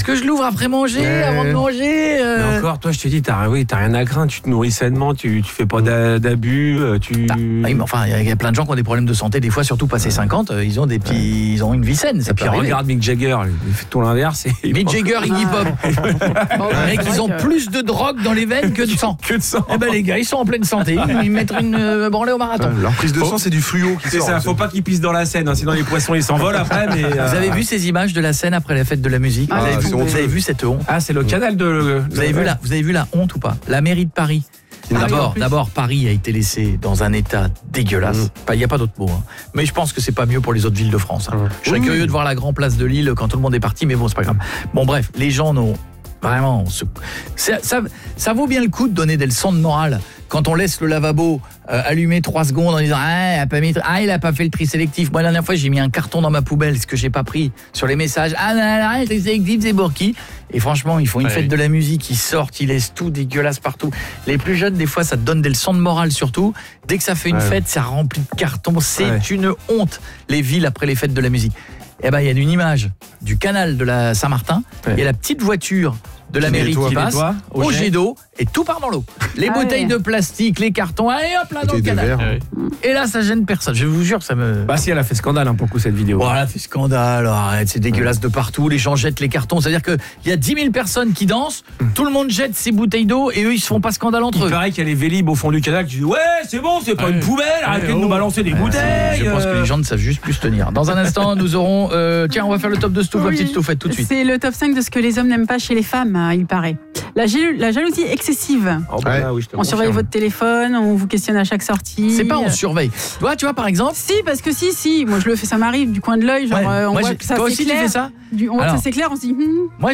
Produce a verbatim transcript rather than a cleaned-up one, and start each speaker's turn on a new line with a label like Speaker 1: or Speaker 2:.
Speaker 1: que je l'ouvre après manger,
Speaker 2: Ouais.
Speaker 1: avant de manger euh...
Speaker 3: Mais encore, toi, je te dis, t'as, oui, t'as rien à craindre, tu te nourris sainement, tu, tu fais pas d'a- d'abus, euh, tu.
Speaker 1: Ah, oui, mais enfin, il y a plein de gens qui ont des problèmes de santé, des fois, surtout passé cinquante, euh, ils ont des petits, ouais. ils ont une vie saine. Ça
Speaker 3: Et
Speaker 1: peut
Speaker 3: puis
Speaker 1: arriver.
Speaker 3: regarde Mick Jagger, il fait tout l'inverse. Et
Speaker 1: Mick Jagger, Iggy Pop.
Speaker 4: Bon,
Speaker 1: Les mecs,
Speaker 4: c'est
Speaker 1: ils
Speaker 4: vrai
Speaker 1: ont
Speaker 4: que-
Speaker 1: plus de drogue dans les veines que de sang.
Speaker 3: que de sang.
Speaker 1: Eh ben les gars, ils sont en pleine santé. Ils mettent une euh, branlée au marathon.
Speaker 2: Leur prise de
Speaker 3: Faut-
Speaker 2: sang, c'est du fluo qui
Speaker 3: C'est
Speaker 2: sort.
Speaker 3: ça, faut pas qu'ils pissent dans la Seine, hein, sinon les poissons ils s'envolent après. Mais, euh...
Speaker 1: Vous avez vu ces images de la scène après la fête de la musique?
Speaker 4: Ah,
Speaker 1: Vous avez
Speaker 2: c'est
Speaker 1: vu, vous
Speaker 2: honteux.
Speaker 1: avez vu cette honte?
Speaker 3: Ah, c'est le canal de.
Speaker 1: Vous avez vu la, vous avez vu la honte ou pas? La mairie de Paris.
Speaker 4: Ah oui, en
Speaker 1: D'abord,
Speaker 4: plus.
Speaker 1: d'abord, Paris a été laissé dans un état dégueulasse.
Speaker 2: Mmh.
Speaker 1: Enfin, il n'y a pas d'autre mot. Hein. Mais je pense que c'est pas mieux pour les autres villes de France. Hein.
Speaker 2: Mmh.
Speaker 1: Je serais
Speaker 2: Oui,
Speaker 1: curieux
Speaker 2: oui.
Speaker 1: de voir la grande place de Lille quand tout le monde est parti, mais bon, c'est pas grave. Bon, bref, les gens n'ont vraiment. Ce... Ça, ça, ça vaut bien le coup de donner des leçons de morale quand on laisse le lavabo euh, allumé trois secondes en disant ah, il a pas mis... ah, il a pas fait le tri sélectif. Moi, la dernière fois, j'ai mis un carton dans ma poubelle, ce que j'ai pas pris sur les messages. Ah, non, non, non, le tri sélectif, c'est pour qui? Et franchement, ils font une
Speaker 3: Ouais,
Speaker 1: fête
Speaker 3: oui.
Speaker 1: de la musique, ils sortent, ils laissent tout dégueulasse partout. Les plus jeunes, des fois, ça te donne des leçons de morale surtout. Dès que ça fait une
Speaker 3: Ouais.
Speaker 1: fête, ça remplit de cartons. C'est
Speaker 3: Ouais.
Speaker 1: une honte, les villes après les fêtes de la musique. Eh ben, il y a une image du canal de la Saint-Martin. Il
Speaker 3: Ouais.
Speaker 1: y a la petite voiture de la
Speaker 2: Qui
Speaker 1: mairie
Speaker 2: nettoie.
Speaker 1: qui
Speaker 3: Qui
Speaker 1: passe
Speaker 3: nettoie, au
Speaker 1: au
Speaker 3: jet.
Speaker 1: jet d'eau et tout part dans l'eau. Les
Speaker 4: Ah
Speaker 1: bouteilles
Speaker 4: ouais.
Speaker 1: de plastique, les cartons, allez hop là dans le
Speaker 2: Bouteille de
Speaker 1: canal.
Speaker 2: verre.
Speaker 1: Et là, ça gêne personne. Je vous jure, ça me...
Speaker 3: Bah si, elle a fait scandale hein, pour le coup cette vidéo.
Speaker 1: Voilà, fait scandale, arrête, c'est dégueulasse de partout, les gens jettent les cartons, c'est-à-dire qu'il y a dix mille personnes qui dansent, tout le monde jette ses bouteilles d'eau et eux ils se font pas scandale entre
Speaker 3: Il
Speaker 1: eux.
Speaker 3: paraît qu'il y a les Vélib au fond du canal qui disent ouais c'est bon, c'est pas
Speaker 1: Ouais.
Speaker 3: une poubelle, arrêtez
Speaker 1: Ouais,
Speaker 3: de nous
Speaker 1: oh.
Speaker 3: balancer des
Speaker 1: Ouais,
Speaker 3: bouteilles.
Speaker 1: Je pense que
Speaker 3: euh.
Speaker 1: les gens ne savent juste plus se tenir. Dans un instant, nous aurons... euh, tiens, on va faire le top de Stouff, la
Speaker 4: Oui.
Speaker 1: petite Stouffette tout de suite.
Speaker 4: C'est le top cinq de ce que les hommes n'aiment pas chez les femmes, hein, il paraît. La, jal- la jalousie excessive.
Speaker 3: Oh, bah,
Speaker 2: Ouais.
Speaker 3: là, oui, je te
Speaker 4: On surveille
Speaker 3: confirme.
Speaker 4: votre téléphone, on vous questionne à chaque sortie.
Speaker 1: C'est pas on surveille. Toi, tu vois, par exemple...
Speaker 4: Si, parce que si, si, moi je le fais, ça m'arrive du coin de l'œil, genre
Speaker 1: Ouais.
Speaker 4: euh, on
Speaker 1: Moi,
Speaker 4: voit
Speaker 1: j'ai-
Speaker 4: que ça
Speaker 1: toi aussi tu
Speaker 4: s'éclaire.
Speaker 1: fais ça?
Speaker 4: Du- on voit
Speaker 1: Alors.
Speaker 4: que ça s'éclaire, on se dit, hmm,
Speaker 1: Moi,